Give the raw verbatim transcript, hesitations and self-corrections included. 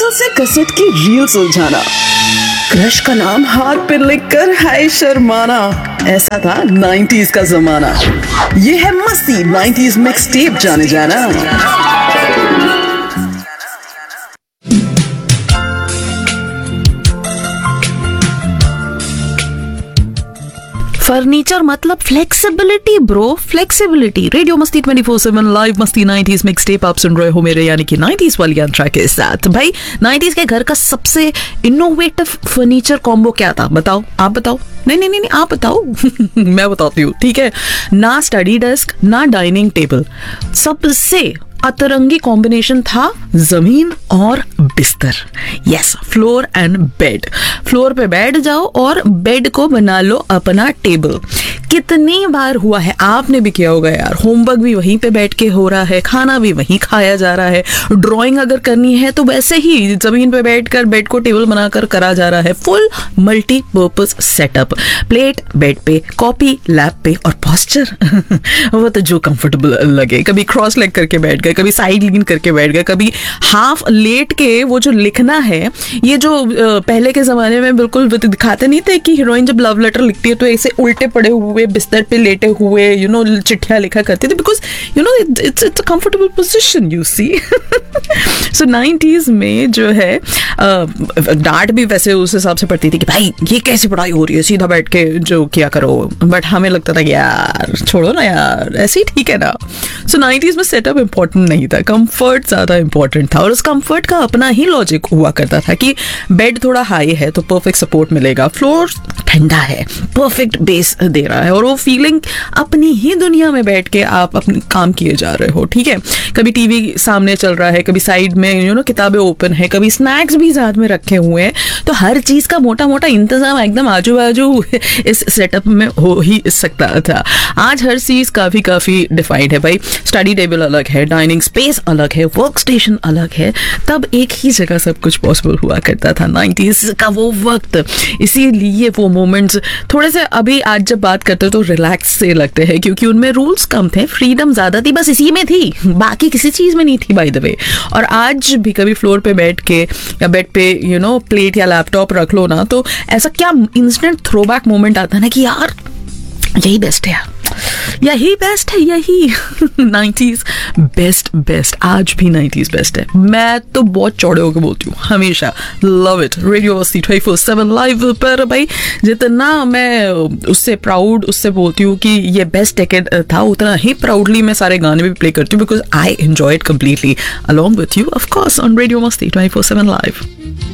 Pencil से cassette की reel सुलझाना, क्रश का नाम हाथ पे लिखकर हाय शर्माना, ऐसा था नाइंटीज़ का जमाना। ये है मस्ती नाइंटीज़ मिक्स टेप जाने जाना। फर्नीचर मतलब फ्लेक्सिबिलिटी ब्रो, फ्लेक्सिबिलिटी। रेडियो मस्ती ट्वेंटी फोर सेवन लाइव मस्ती नाइंटीज़ मिक्स टेप आप सुन रहे हो मेरे यानी कि नाइंटीज़ वाली यात्रा के साथ। भाई नाइंटीज़ के घर का सबसे इनोवेटिव फर्नीचर कॉम्बो क्या था बताओ? आप बताओ। नहीं नहीं नहीं आप बताओ। मैं बताती हूँ, ठीक है। ना स्टडी डेस्क ना डाइनिंग टेबल, सबसे अतरंगी कॉम्बिनेशन था जमीन और बिस्तर। Yes, floor and bed. Floor पे बैठ जाओ और बेड को बना लो अपना टेबल। कितनी बार हुआ है, आपने भी किया होगा यार, होमवर्क भी वहीं पे बैठ के हो रहा है, खाना भी वहीं खाया जा रहा है, ड्राइंग अगर करनी है तो वैसे ही जमीन पे बैठकर बेड को टेबल बनाकर करा जा रहा है। Full multipurpose setup. Plate bed पे, कॉपी लैप पे और पोस्चर वो तो जो कंफर्टेबल लगे। कभी क्रॉस लेग करके बैठ गए, कभी साइड लीन करके बैठ गए, कभी हाफ लेट के वो जो लिखना है, ये जो पहले के जमाने में बिल्कुल दिखाते नहीं थे कि हीरोइन जब लव लेटर लिखती है तो ऐसे उल्टे पड़े हुए बिस्तर पे लेटे हुए यू नो चिट्ठियां लिखा करते थे, because you know it's it's a comfortable position you see. So nineties में जो है डांट भी वैसे उस हिसाब से पड़ती थी कि भाई ये कैसी पढ़ाई हो रही है, सीधा बैठ के जो किया करो, बट हमें लगता था कि यार छोड़ो ना यार, ऐसे ही ठीक है ना। सो नाइंटीज़ में सेटअप इंपॉर्टेंट नहीं था, कंफर्ट ज्यादा इंपॉर्टेंट था। और उस कंफर्ट का अपना ही लॉजिक हुआ करता था कि बेड थोड़ा हाई है तो परफेक्ट सपोर्ट मिलेगा, फ्लोर ठंडा है परफेक्ट बेस दे रहा है, और वो फीलिंग अपनी ही दुनिया में बैठ के आप अपने काम किए जा रहे हो, ठीक है। कभी टीवी सामने चल रहा है, कभी साइड में यू नो किताबें ओपन है, कभी स्नैक्स भी साथ में रखे हुए हैं, तो हर चीज का मोटा मोटा इंतजाम एकदम आजू बाजू इस सेटअप में हो ही सकता था। आज हर चीज काफी काफी डिफाइंड है भाई। स्टडी टेबल अलग है, डाइनिंग स्पेस अलग है, वर्क स्टेशन अलग है। तब एक ही जगह सब कुछ पॉसिबल हुआ करता था, नाइंटीज़ का वो वक्त। इसीलिए वो मोमेंट्स थोड़े से अभी आज जब बात करते तो रिलैक्स से लगते हैं, क्योंकि उनमें रूल्स कम थे, फ्रीडम ज्यादा थी, बस इसी में थी, बाकी किसी चीज में नहीं थी बाय द वे। और आज भी कभी फ्लोर पे बैठ के या बेड पे यू नो प्लेट या लैपटॉप रख लो ना, तो ऐसा क्या इंस्टेंट थ्रोबैक मोमेंट आता है ना कि यार यही बेस्ट है, यही बेस्ट है, यही नाइंटीज़ बेस्ट बेस्ट। आज भी नाइंटीज़ बेस्ट है, मैं तो बहुत चौड़े होकर बोलती हूँ हमेशा। Love it. रेडियो मस्ती ट्वेंटी फोर सेवन लाइव पर भाई जितना मैं उससे प्राउड उससे बोलती हूँ कि ये बेस्ट डेकेड था, उतना ही प्राउडली मैं सारे गाने भी प्ले करती हूँ, because I enjoy it completely along with you of course on radio मस्ती ट्वेंटी फोर सेवन लाइव।